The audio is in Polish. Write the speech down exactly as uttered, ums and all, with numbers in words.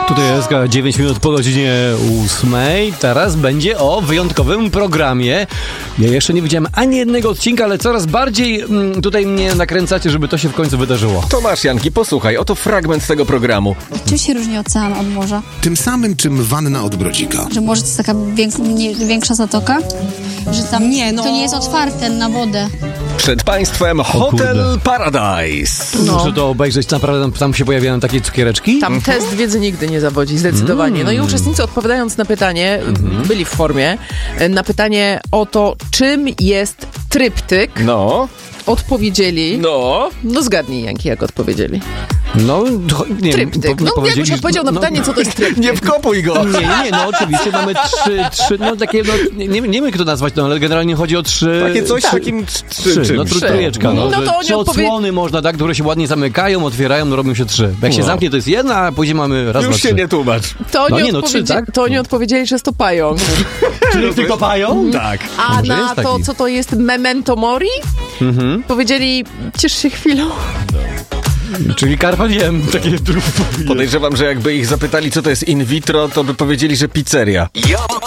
Tutaj jest dziewięć minut po godzinie ósmej. Teraz będzie o wyjątkowym programie. Ja jeszcze nie widziałem ani jednego odcinka, ale coraz bardziej mm, tutaj mnie nakręcacie, żeby to się w końcu wydarzyło. Tomasz Janki, posłuchaj, oto fragment tego programu. Czym się różni ocean od morza? Tym samym, czym wanna od brodzika. Że morze to jest taka wiek- nie, większa zatoka? Że tam nie, no... to nie jest otwarte na wodę. Przed państwem Hotel Paradise. No. Muszę to obejrzeć, naprawdę tam się pojawiają takie cukiereczki? Tam test wiedzy nigdy nie zawodzi, zdecydowanie. No i uczestnicy, odpowiadając na pytanie, byli w formie, na pytanie o to, czym jest tryptyk, No, odpowiedzieli... no. No zgadnij, Janki, jak odpowiedzieli. No, nie Tryptyk. po- No powiedzieli, jakbyś że- odpowiedział na no, pytanie, co to jest tryptyk. Nie wkopuj go. Nie, nie, nie, no oczywiście mamy trzy, trzy, no takie, no nie, nie wiem jak to nazwać, no ale generalnie chodzi o trzy... Takie coś Tak. takim Trzy, czym? no tr- Trzy. trójeczka, no, No że to oni trzy odpowie- odsłony można, tak, które się ładnie zamykają, otwierają, no robią się trzy. Jak się No. zamknie, to jest jedna, a później mamy raz, Już dwa, się trzy. nie tłumacz. To oni, No nie, no, trzy, odpowiedzi- tak? to oni odpowiedzieli, że jest to pająk. Czyli tylko pają? Tak. A Może na jest to, taki. co to jest memento mori, Mhm. powiedzieli, ciesz się chwilą. Czyli carpe diem, takie Podejrzewam, że jakby ich zapytali, co to jest in vitro, to by powiedzieli, że pizzeria.